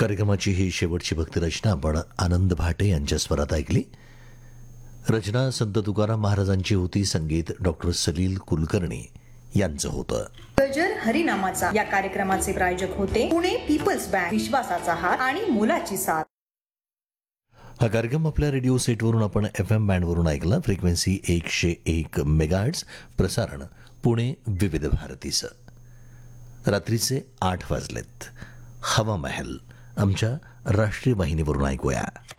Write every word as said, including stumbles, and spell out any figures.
कार्यक्रमाची ही शेवटची भक्तिरचना आपण आनंद भाटे यांच्या स्वरात ऐकली. रचना संत तुकाराम महाराजांची होती, संगीत डॉक्टर सलील कुलकर्णी यांचं होतं. गजर हरिनामाचा या कार्यक्रमाचे प्रायोजक होते पुणे पीपल्स बँक, विश्वासाचा हात आणि मोलाची साथ. हा कार्यक्रम आपल्या रेडिओ सेटवरून आपण एफ एम बँडवरून ऐकला. फ्रिक्वेन्सी एकशे एक मेगाहर्ट्झ, प्रसारण पुणे विविध भारतीचं. रात्रीचे आठ वाजलेत. हवा महल आमच्या राष्ट्रीय वाहिनीवरून ऐकूया.